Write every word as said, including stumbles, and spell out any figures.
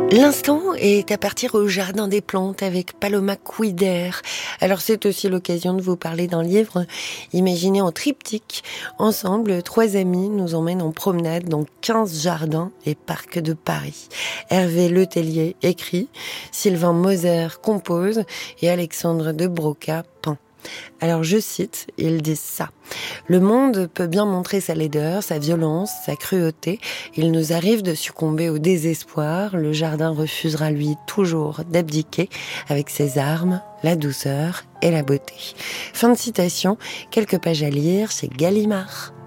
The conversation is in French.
L'instant est à partir au Jardin des Plantes avec Paloma Quider. Alors c'est aussi l'occasion de vous parler d'un livre imaginé en triptyque. Ensemble, trois amis nous emmènent en promenade dans quinze jardins et parcs de Paris. Hervé Letellier écrit, Sylvain Moser compose et Alexandre de Broca peint. Alors je cite, ils disent ça. Le monde peut bien montrer sa laideur, sa violence, sa cruauté. Il nous arrive de succomber au désespoir. Le jardin refusera lui toujours d'abdiquer avec ses armes, la douceur et la beauté. Fin de citation, quelques pages à lire chez Gallimard.